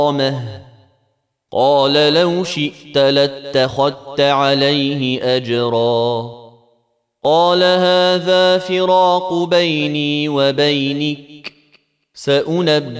قال لو شئت لاتخذت عليه أجرا قال هذا فراق بيني وبينك سأنبئك